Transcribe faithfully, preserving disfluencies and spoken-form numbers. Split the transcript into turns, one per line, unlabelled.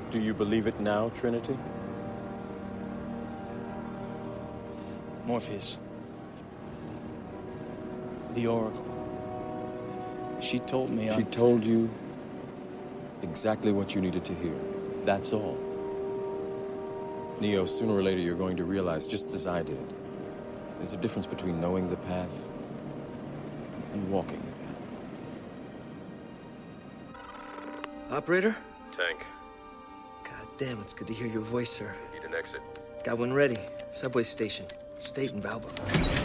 Do you believe it now, Trinity?
Morpheus. The Oracle. She told me
She
I...
told you exactly what you needed to hear. That's all. Neo, sooner or later you're going to realize, just as I did, there's a difference between knowing the path and walking the path.
Operator?
Tank.
God damn, it's good to hear your voice, sir.
Need an exit.
Got one ready. Subway station. State and Balbo.